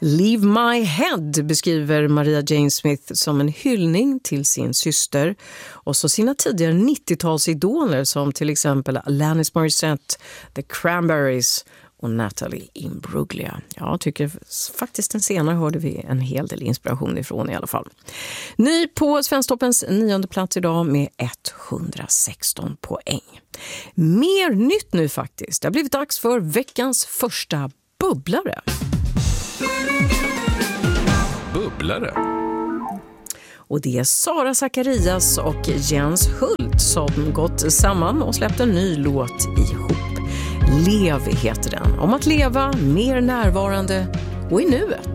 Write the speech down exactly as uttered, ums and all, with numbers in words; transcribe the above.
Leave My Head beskriver Maria Jane Smith som en hyllning till sin syster och så sina tidigare nittiotalsidoler som till exempel Alanis Morissette, The Cranberries och Natalie Imbruglia. Jag tycker faktiskt den senare hörde vi en hel del inspiration ifrån i alla fall. Ny på Svensktoppens nionde plats idag med etthundrasexton poäng. Mer nytt nu faktiskt. Det har blivit dags för veckans första bubblare. Bubblare. Och det är Sara Zacharias och Jens Hult som gått samman och släppt en ny låt ihop. Lev heter den. Om att leva mer närvarande och i nuet.